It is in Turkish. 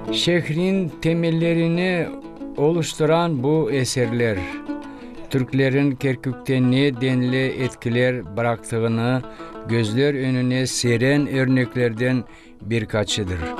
Şehrin temellerini oluşturan bu eserler, Türklerin Kerkük'te ne denli etkiler bıraktığını gözler önüne seren örneklerden birkaçıdır.